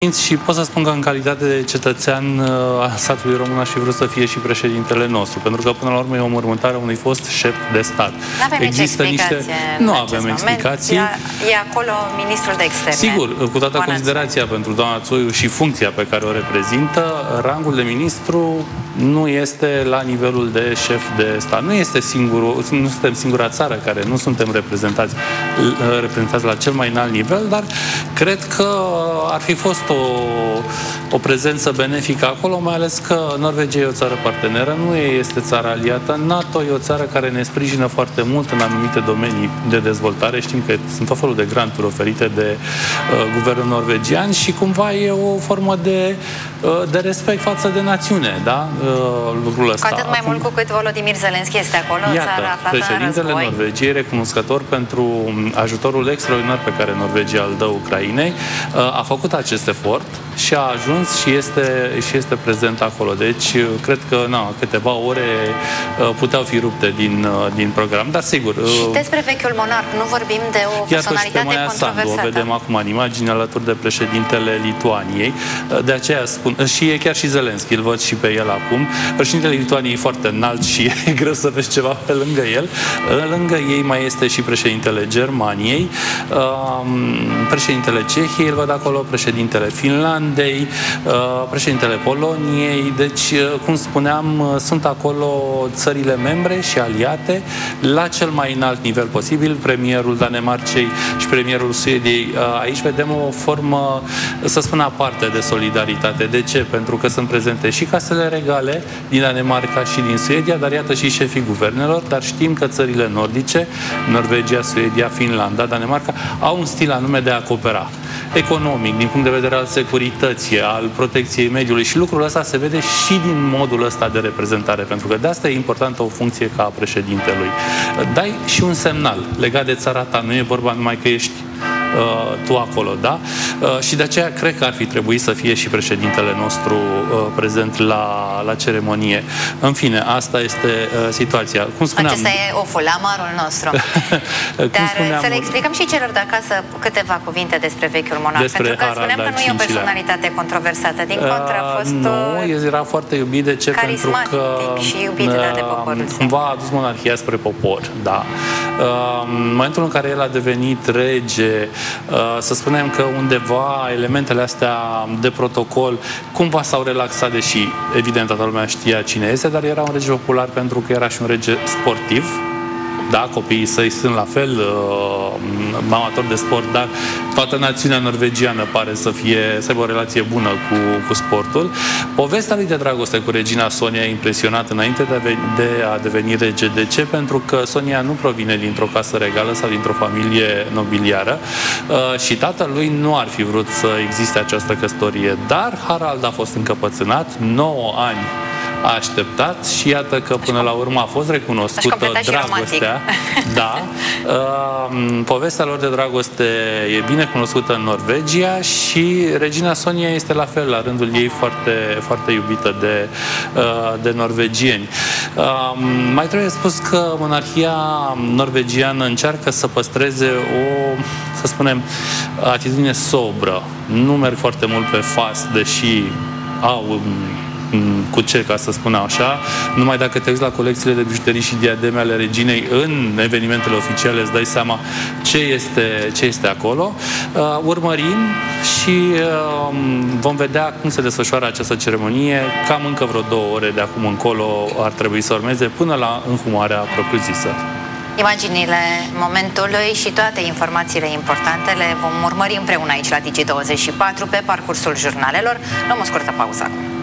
Și pot să spun că în calitate de cetățean al statului român aș fi vrut să fie și președintele nostru, pentru că până la urmă e o mormântare unui fost șef de stat. Există niște... Nu avem explicații. E acolo ministrul de externe. Sigur, cu toată considerația pentru doamna Țoiu și funcția pe care o reprezintă, rangul de ministru nu este la nivelul de șef de stat. Nu suntem singura țară care nu suntem reprezentați la cel mai înalt nivel, dar cred că ar fi fost o prezență benefică acolo, mai ales că Norvegia e o țară parteneră, nu este țara aliată NATO, e o țară care ne sprijină foarte mult în anumite domenii de dezvoltare. Știm că sunt tot felul de granturi oferite de guvernul norvegian și cumva e o formă de respect față de națiune, da? Lucrul ăsta. Cu atât mai mult cu cât Volodymyr Zelensky este acolo, iată, țara aflată președintele în război. Norvegiei e recunoscător pentru ajutorul extraordinar pe care Norvegia îl dă Ucrainei. A făcut acest efort și a ajuns și este prezent acolo. Deci, cred că câteva ore puteau fi rupte din program. Dar, sigur... Și despre vechiul monarh, nu vorbim de o personalitate controversată. O vedem acum în imagine alături de președintele Lituaniei. De aceea spun... Și e chiar și Zelensky, îl văd și pe el acum. Președintele Lituaniei e foarte înalt și e greu să vezi ceva pe lângă el. Lângă ei mai este și președintele Germaniei, președintele Cehiei, îl văd acolo, președintele Finlandei, președintele Poloniei. Deci, cum spuneam, sunt acolo țările membre și aliate la cel mai înalt nivel posibil, premierul Danemarcei și premierul Suediei. Aici vedem o formă, să spun, aparte de solidaritate. De ce? Pentru că sunt prezente și casele regale din Danemarca și din Suedia, dar iată și șefii guvernelor, dar știm că țările nordice, Norvegia, Suedia, Finlanda, Danemarca, au un stil anume de a coopera. Economic, din punct de vedere al securității, al protecției mediului, și lucrul ăsta se vede și din modul ăsta de reprezentare, pentru că de asta e importantă o funcție ca președintelui. Dai și un semnal legat de țara ta, nu e vorba numai că ești tu acolo, da? Și de aceea cred că ar fi trebuit să fie și președintele nostru prezent la ceremonie. În fine, asta este situația. Cum spuneam, acesta e oful, amarul nostru. Dar să le explicăm și celor de acasă câteva cuvinte despre vechiul monarh, pentru că spuneam că nu e o personalitate controversată, din contră a fost nu, era foarte iubit. De ce? Pentru că și iubit de poporul său. Cumva a adus monarhia spre popor, da. În momentul în care el a devenit rege, să spunem că undeva elementele astea de protocol cumva s-au relaxat, deși evident toată lumea știa cine este, dar era un rege popular pentru că era și un rege sportiv. Da, copiii săi sunt la fel amatori de sport, dar toată națiunea norvegiană pare să aibă o relație bună cu sportul. Povestea lui de dragoste cu regina Sonia a impresionat înainte de a deveni rege. De ce? Pentru că Sonia nu provine dintr-o casă regală sau dintr-o familie nobiliară și tatălui nu ar fi vrut să existe această căsătorie. Dar Harald a fost încăpățânat, 9 ani a așteptat și iată că până la urmă a fost recunoscută dragostea. Da. Povestea lor de dragoste e bine cunoscută în Norvegia și regina Sonia este la fel, la rândul ei, foarte, foarte iubită de norvegieni. Mai trebuie spus că monarhia norvegiană încearcă să păstreze să spunem, atitudine sobră. Nu merg foarte mult pe fast, deși au cu ce, ca să spun așa. Numai dacă te uiți la colecțiile de bijuterii și diademe ale reginei în evenimentele oficiale, îți dai seama ce este acolo. Urmărim și vom vedea cum se desfășoară această ceremonie. Cam încă vreo 2 ore de acum încolo ar trebui să urmeze până la înhumarea propriu-zisă. Imaginile momentului și toate informațiile importante le vom urmări împreună aici la Digi24 pe parcursul jurnalelor. Luăm o scurtă pauză acum.